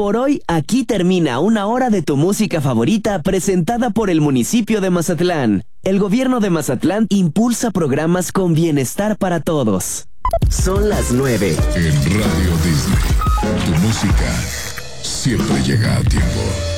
Por hoy, aquí termina una hora de tu música favorita presentada por el municipio de Mazatlán. El gobierno de Mazatlán impulsa programas con bienestar para todos. Son las 9. En Radio Disney, tu música siempre llega a tiempo.